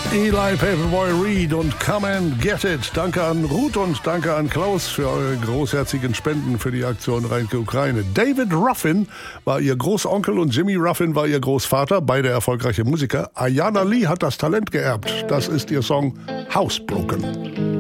Eli Paperboy Reed und Come and Get It. Danke an Ruth und danke an Klaus für eure großherzigen Spenden für die Aktion Rheinke Ukraine. David Ruffin war ihr Großonkel und Jimmy Ruffin war ihr Großvater, beide erfolgreiche Musiker. Ayana Lee hat das Talent geerbt. Das ist ihr Song Housebroken.